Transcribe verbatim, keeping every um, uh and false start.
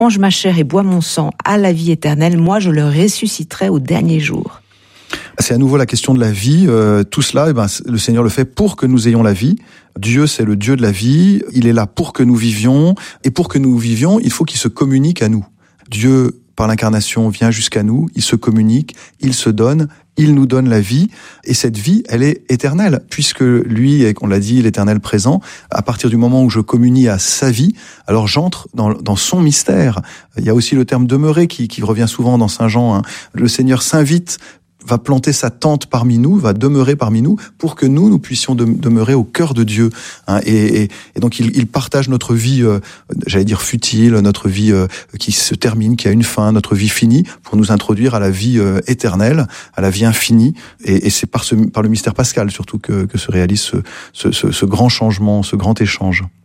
mange ma chair et bois mon sang a la vie éternelle, moi je le ressusciterai au dernier jour. C'est à nouveau la question de la vie. Euh, tout cela, eh ben, le Seigneur le fait pour que nous ayons la vie. Dieu, c'est le Dieu de la vie. Il est là pour que nous vivions. Et pour que nous vivions, il faut qu'il se communique à nous. Dieu, par l'incarnation, vient jusqu'à nous. Il se communique, il se donne, il nous donne la vie. Et cette vie, elle est éternelle. Puisque lui, et on l'a dit, l'éternel présent, à partir du moment où je communie à sa vie, alors j'entre dans, dans son mystère. Il y a aussi le terme demeurer qui, qui revient souvent dans Saint Jean. Hein. Le Seigneur s'invite, va planter sa tente parmi nous, va demeurer parmi nous, pour que nous, nous puissions de, demeurer au cœur de Dieu. Hein, et, et, et donc, il, il partage notre vie, euh, j'allais dire futile, notre vie euh, qui se termine, qui a une fin, notre vie finie, pour nous introduire à la vie euh, éternelle, à la vie infinie. Et, et c'est par, ce, par le mystère pascal, surtout, que, que se réalise ce, ce, ce, ce grand changement, ce grand échange.